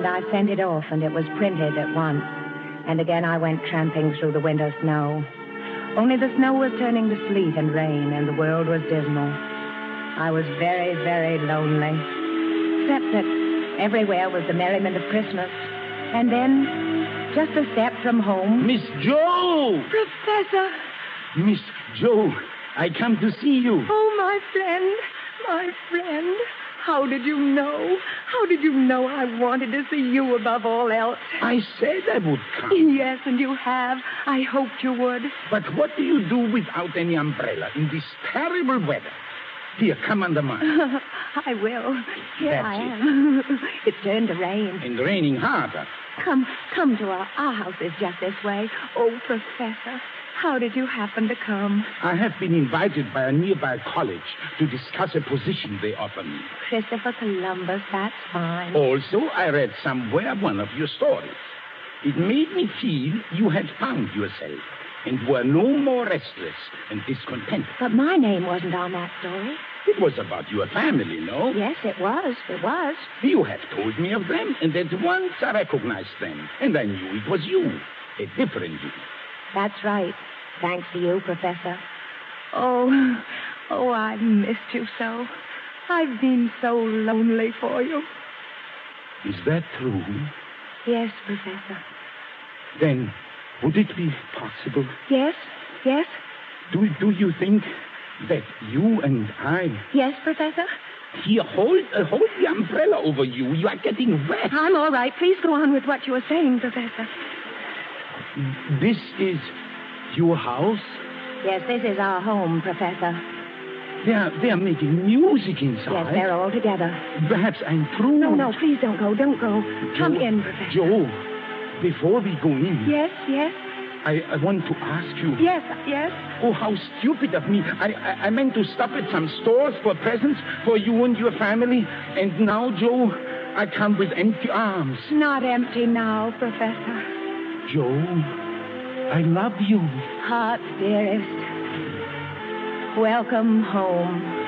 and I sent it off, and it was printed at once. And again I went tramping through the winter snow. Only the snow was turning to sleet and rain, and the world was dismal. I was very, very lonely. Except that everywhere was the merriment of Christmas. And then, just a step from home... Miss Joe! Professor! Miss Joe, I come to see you. Oh, my friend. My friend. How did you know? How did you know I wanted to see you above all else? I said I would come. Yes, and you have. I hoped you would. But what do you do without any umbrella in this terrible weather? Here, come under mine. I will. Here That's I am. It's turned to rain. And raining harder. Come to our house is just this way. Oh, Professor, how did you happen to come? I have been invited by a nearby college to discuss a position they offer me. Christopher Columbus, that's fine. Also, I read somewhere one of your stories. It made me feel you had found yourself and were no more restless and discontented. But my name wasn't on that story. It was about your family, no? Yes, it was. It was. You have told me of them, and at once I recognized them. And I knew it was you, a different you. That's right. Thanks to you, Professor. Oh, I've missed you so. I've been so lonely for you. Is that true? Yes, Professor. Then, would it be possible? Yes. Do you think that you and I... Yes, Professor? Here, hold the umbrella over you. You are getting wet. I'm all right. Please go on with what you were saying, Professor. This is your house? Yes, this is our home, Professor. They're making music inside. Yes, they're all together. Perhaps I'm through. No, please don't go. Come in, Professor. Joe, before we go in... Yes? I want to ask you... Yes? Oh, how stupid of me. I meant to stop at some stores for presents for you and your family. And now, Joe, I come with empty arms. Not empty now, Professor. Joe, I love you. Heart's dearest. Welcome home.